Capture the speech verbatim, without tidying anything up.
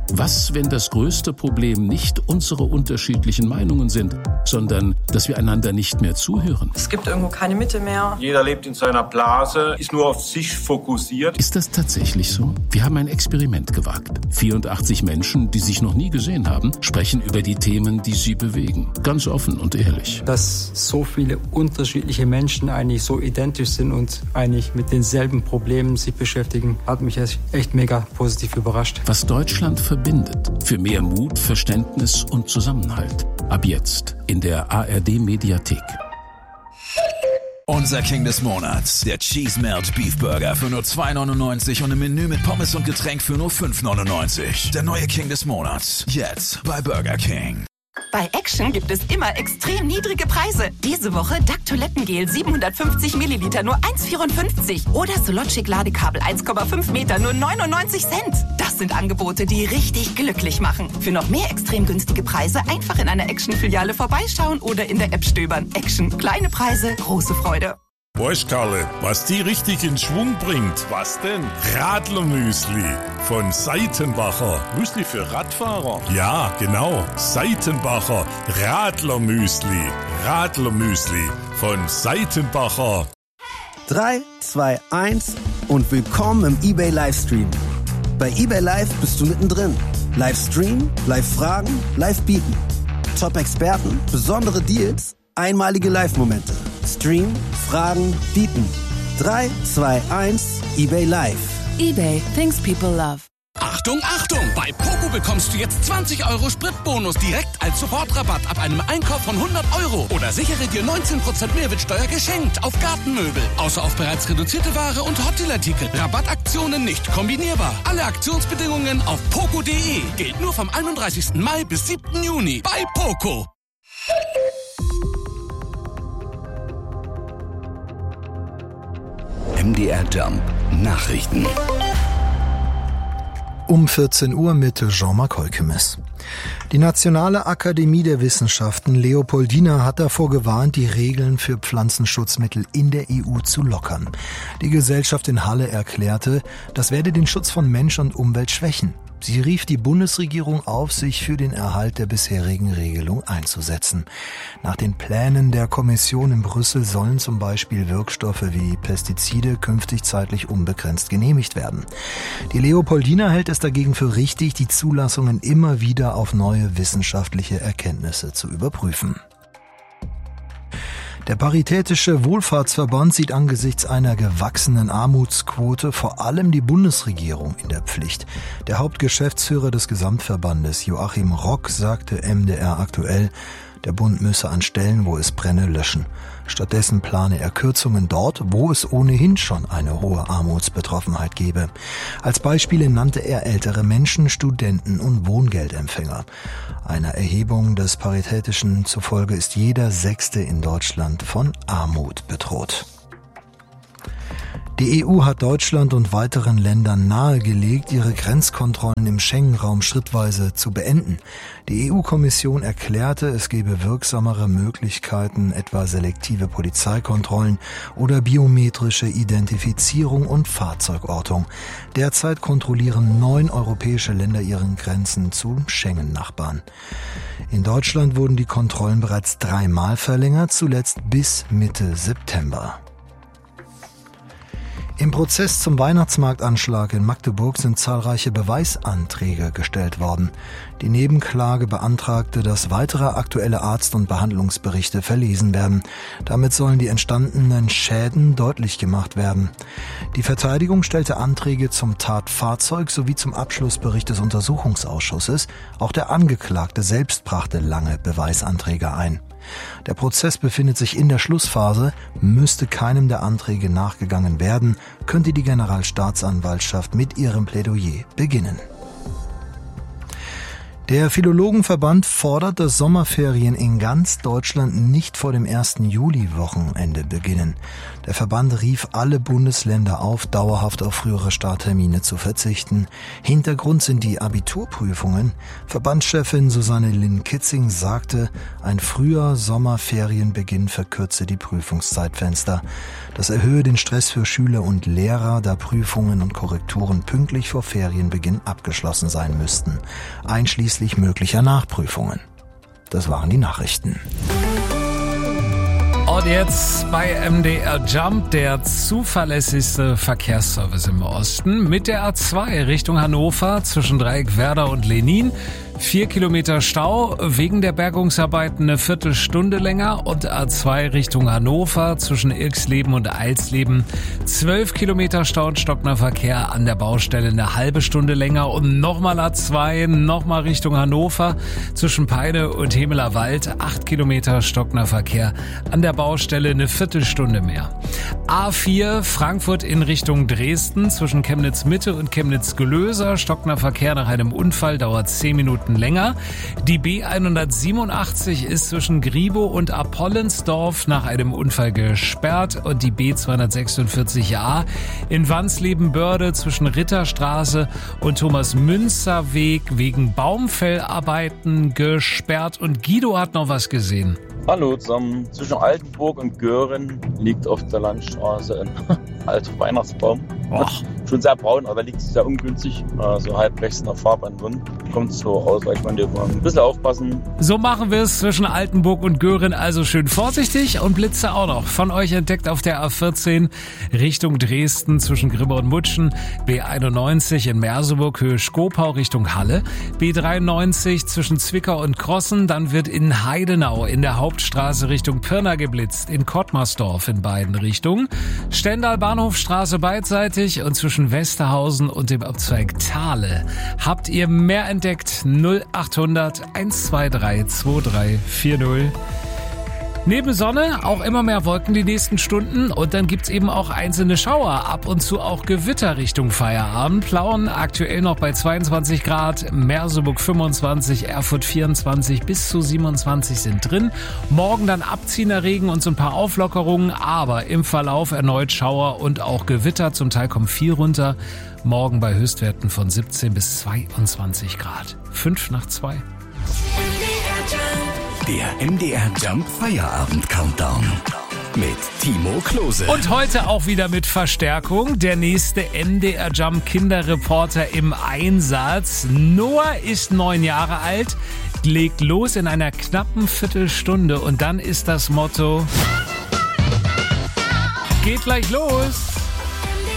Was, wenn das größte Problem nicht unsere unterschiedlichen Meinungen sind, sondern dass wir einander nicht mehr zuhören? Es gibt irgendwo keine Mitte mehr. Jeder lebt in seiner Blase, ist nur auf sich fokussiert. Ist das tatsächlich so? Wir haben ein Experiment gewagt. vierundachtzig Menschen, die sich noch nie gesehen haben, sprechen über die Themen, die sie bewegen. Ganz offen und ehrlich. Dass so viele unterschiedliche Menschen eigentlich so identisch sind und eigentlich mit denselben Problemen sich beschäftigen, hat mich echt mega positiv überrascht. Was Deutschland verbindet, für mehr Mut, Verständnis und Zusammenhalt. Ab jetzt in der A R D-Mediathek. Unser King des Monats, der Cheese Melt Beef Burger für nur zwei neunundneunzig und ein Menü mit Pommes und Getränk für nur fünf neunundneunzig. Der neue King des Monats, jetzt bei Burger King. Bei Action gibt es immer extrem niedrige Preise. Diese Woche Duck Toilettengel siebenhundertfünfzig Milliliter nur eins vierundfünfzig oder Sologic Ladekabel eins Komma fünf Meter nur neunundneunzig Cent. Das sind Angebote, die richtig glücklich machen. Für noch mehr extrem günstige Preise einfach in einer Action-Filiale vorbeischauen oder in der App stöbern. Action, kleine Preise, große Freude. Weißt Karle, was die richtig in Schwung bringt? Was denn? Radlermüsli von Seitenbacher. Müsli für Radfahrer? Ja, genau. Seitenbacher Radlermüsli. Radlermüsli von Seitenbacher. drei, zwei, eins und willkommen im eBay Livestream. Bei eBay Live bist du mittendrin. Livestream, Live-Fragen, Live-Bieten. Top-Experten, besondere Deals, einmalige Live-Momente. Stream, Fragen, Bieten. drei, zwei, eins, eBay Live. eBay, things people love. Achtung, Achtung! Bei Poco bekommst du jetzt zwanzig Euro Spritbonus direkt als Sofortrabatt ab einem Einkauf von hundert Euro. Oder sichere dir neunzehn Prozent Mehrwertsteuer geschenkt auf Gartenmöbel. Außer auf bereits reduzierte Ware und Hotelartikel. Rabattaktionen nicht kombinierbar. Alle Aktionsbedingungen auf poco punkt de. Gilt nur vom einunddreißigsten Mai bis siebten Juni bei Poco. M D R Jump Nachrichten. Um vierzehn Uhr mit Jean-Marc Heukemes. Die Nationale Akademie der Wissenschaften Leopoldina hat davor gewarnt, die Regeln für Pflanzenschutzmittel in der E U zu lockern. Die Gesellschaft in Halle erklärte, das werde den Schutz von Mensch und Umwelt schwächen. Sie rief die Bundesregierung auf, sich für den Erhalt der bisherigen Regelung einzusetzen. Nach den Plänen der Kommission in Brüssel sollen zum Beispiel Wirkstoffe wie Pestizide künftig zeitlich unbegrenzt genehmigt werden. Die Leopoldina hält es dagegen für richtig, die Zulassungen immer wieder auf neue wissenschaftliche Erkenntnisse zu überprüfen. Der Paritätische Wohlfahrtsverband sieht angesichts einer gewachsenen Armutsquote vor allem die Bundesregierung in der Pflicht. Der Hauptgeschäftsführer des Gesamtverbandes, Joachim Rock, sagte M D R aktuell, der Bund müsse an Stellen, wo es brenne, löschen. Stattdessen plane er Kürzungen dort, wo es ohnehin schon eine hohe Armutsbetroffenheit gebe. Als Beispiele nannte er ältere Menschen, Studenten und Wohngeldempfänger. Einer Erhebung des Paritätischen zufolge ist jeder Sechste in Deutschland von Armut bedroht. Die E U hat Deutschland und weiteren Ländern nahegelegt, ihre Grenzkontrollen im Schengen-Raum schrittweise zu beenden. Die E U-Kommission erklärte, es gebe wirksamere Möglichkeiten, etwa selektive Polizeikontrollen oder biometrische Identifizierung und Fahrzeugortung. Derzeit kontrollieren neun europäische Länder ihren Grenzen zu Schengen-Nachbarn. In Deutschland wurden die Kontrollen bereits dreimal verlängert, zuletzt bis Mitte September. Im Prozess zum Weihnachtsmarktanschlag in Magdeburg sind zahlreiche Beweisanträge gestellt worden. Die Nebenklage beantragte, dass weitere aktuelle Arzt- und Behandlungsberichte verlesen werden. Damit sollen die entstandenen Schäden deutlich gemacht werden. Die Verteidigung stellte Anträge zum Tatfahrzeug sowie zum Abschlussbericht des Untersuchungsausschusses. Auch der Angeklagte selbst brachte lange Beweisanträge ein. Der Prozess befindet sich in der Schlussphase. Müsste keinem der Anträge nachgegangen werden, könnte die Generalstaatsanwaltschaft mit ihrem Plädoyer beginnen. Der Philologenverband fordert, dass Sommerferien in ganz Deutschland nicht vor dem ersten Juli-Wochenende beginnen. Der Verband rief alle Bundesländer auf, dauerhaft auf frühere Starttermine zu verzichten. Hintergrund sind die Abiturprüfungen. Verbandschefin Susanne Linn-Kitzing sagte, ein früher Sommerferienbeginn verkürze die Prüfungszeitfenster. Das erhöhe den Stress für Schüler und Lehrer, da Prüfungen und Korrekturen pünktlich vor Ferienbeginn abgeschlossen sein müssten, einschließlich möglicher Nachprüfungen. Das waren die Nachrichten. Und jetzt bei M D R Jump der zuverlässigste Verkehrsservice im Osten mit der A zwei Richtung Hannover zwischen Dreieckwerder und Lenin. Vier Kilometer Stau, wegen der Bergungsarbeiten eine Viertelstunde länger, und A zwei Richtung Hannover zwischen Irxleben und Eilsleben. Zwölf Kilometer Stau und stockender Verkehr an der Baustelle eine halbe Stunde länger, und nochmal A zwei, nochmal Richtung Hannover zwischen Peine und Hemeler Wald. Acht Kilometer stockender Verkehr an der Baustelle eine Viertelstunde mehr. A vier Frankfurt in Richtung Dresden zwischen Chemnitz Mitte und Chemnitz Gelöser. Stockender Verkehr nach einem Unfall, dauert zehn Minuten länger. Die B hundertsiebenundachtzig ist zwischen Griebow und Apollensdorf nach einem Unfall gesperrt, und die B zweihundertsechsundvierzig A in Wansleben-Börde zwischen Ritterstraße und Thomas-Münzer-Weg wegen Baumfellarbeiten gesperrt. Und Guido hat noch was gesehen. Hallo zusammen. Zwischen Altenburg und Göhren liegt auf der Landstraße ein alter Weihnachtsbaum. Och. Schon sehr braun, aber liegt sehr ungünstig. So halb rechts in der Fahrbahn drin. Kommt so raus, weil ich meine, ein bisschen aufpassen. So machen wir es zwischen Altenburg und Göhren, also schön vorsichtig, und Blitze auch noch. Von euch entdeckt auf der A vierzehn Richtung Dresden zwischen Grimma und Mutschen. B einundneunzig in Merseburg Höhe Skopau Richtung Halle. B dreiundneunzig zwischen Zwickau und Krossen. Dann wird in Heidenau in der Hauptstraße Richtung Pirna geblitzt. In Kottmarsdorf in beiden Richtungen. Stendal Bahnhofstraße beidseitig, und zwischen Westerhausen und dem Abzweig Thale. Habt ihr mehr entdeckt? null achthundert hundertzweiundzwanzig zweiundzwanzig vierzig. Neben Sonne auch immer mehr Wolken die nächsten Stunden, und dann gibt's eben auch einzelne Schauer, ab und zu auch Gewitter Richtung Feierabend. Plauen aktuell noch bei zweiundzwanzig Grad, Merseburg fünfundzwanzig, Erfurt vierundzwanzig, bis zu siebenundzwanzig sind drin. Morgen dann abziehender Regen und so ein paar Auflockerungen, aber im Verlauf erneut Schauer und auch Gewitter, zum Teil kommt viel runter. Morgen bei Höchstwerten von siebzehn bis zweiundzwanzig Grad. Fünf nach zwei. Der M D R Jump Feierabend Countdown mit Timo Klose. Und heute auch wieder mit Verstärkung. Der nächste M D R Jump Kinderreporter im Einsatz. Noah ist neun Jahre alt, legt los in einer knappen Viertelstunde, und dann ist das Motto: geht gleich los.